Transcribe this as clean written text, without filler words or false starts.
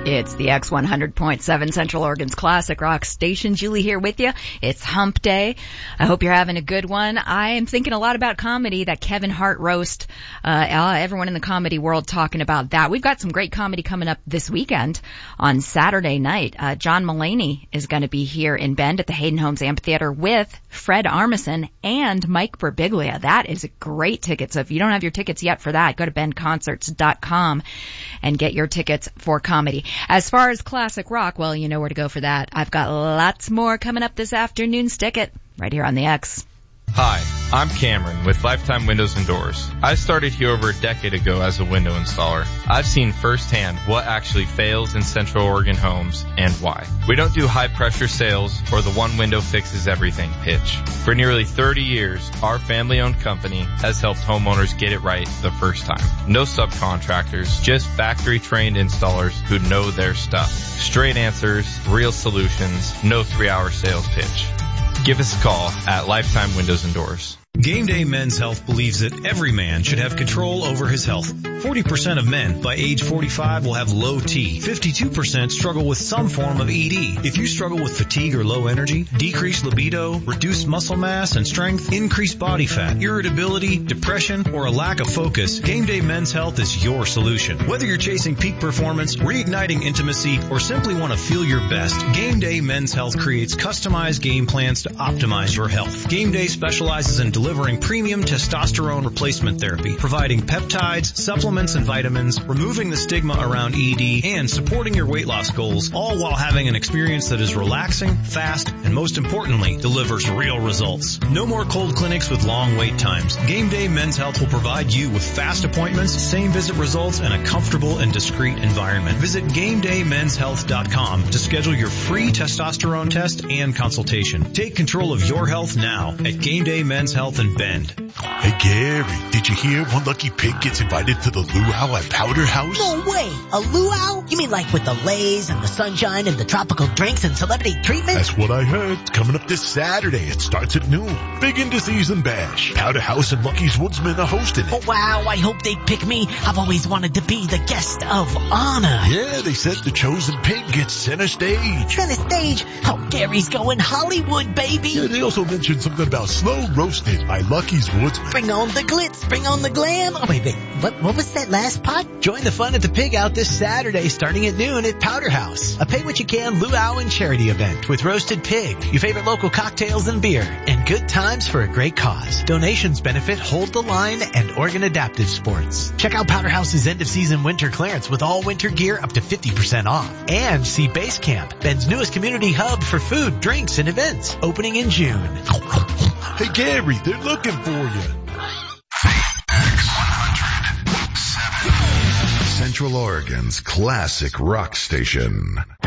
It's the X100.7 Central Oregon's classic rock station. Julie here with you. It's hump day. I hope you're having a good one. I am thinking a lot about comedy, that Kevin Hart roast. Everyone in the comedy world talking about that. We've got some great comedy coming up this weekend on Saturday night. John Mulaney is going to be here in Bend at the Hayden Homes Amphitheater with Fred Armisen and Mike Birbiglia. That is a great ticket. So if you don't have your tickets yet for that, go to bendconcerts.com and get your tickets for comedy. As far as classic rock, well, you know where to go for that. I've got lots more coming up this afternoon. Stick it right here on the X. Hi, I'm Cameron with Lifetime Windows and Doors. I started here over a decade ago as a window installer. I've seen firsthand what actually fails in Central Oregon homes and why. We don't do high pressure sales or the one window fixes everything pitch. For nearly 30 years, our family owned company has helped homeowners get it right the first time. No subcontractors, just factory trained installers who know their stuff. Straight answers, real solutions, no 3-hour sales pitch. Give us a call at Lifetime Windows and Doors. Game Day Men's Health believes that every man should have control over his health. 40% of men by age 45 will have low T. 52% struggle with some form of ED. If you struggle with fatigue or low energy, decreased libido, reduced muscle mass and strength, increased body fat, irritability, depression, or a lack of focus, Game Day Men's Health is your solution. Whether you're chasing peak performance, reigniting intimacy, or simply want to feel your best, Game Day Men's Health creates customized game plans to optimize your health. Game Day specializes in delivering premium testosterone replacement therapy, providing peptides, supplements, and vitamins, removing the stigma around ED, and supporting your weight loss goals, all while having an experience that is relaxing, fast, and most importantly, delivers real results. No more cold clinics with long wait times. Game Day Men's Health will provide you with fast appointments, same visit results, and a comfortable and discreet environment. Visit GameDayMen'sHealth.com to schedule your free testosterone test and consultation. Take control of your health now at Game Day Men's Health in Bend. Hey Gary, did you hear one lucky pig gets invited to the luau at Powder House? No way! A luau? You mean like with the lays and the sunshine and the tropical drinks and celebrity treatment? That's what I heard. It's coming up this Saturday. It starts at noon. Big into season bash. Powder House and Lucky's Woodsman are hosting it. Oh wow, I hope they pick me. I've always wanted to be the guest of honor. Yeah, they said the chosen pig gets center stage. Center stage? Oh, Gary's going Hollywood, baby. Yeah, they also mentioned something about slow roasted by Lucky's Woodsman. Bring on the glitz, bring on the glam. Oh, wait, what was that last part? Join the fun at the Pig Out this Saturday starting at noon at Powder House. A pay-what-you-can luau and charity event with roasted pig, your favorite local cocktails and beer, and good times for a great cause. Donations benefit Hold the Line and Oregon Adaptive Sports. Check out Powder House's end-of-season winter clearance with all winter gear up to 50% off. And see Base Camp, Bend's newest community hub for food, drinks, and events, opening in June. Hey Gary, they're looking for you. Central Oregon's classic rock station.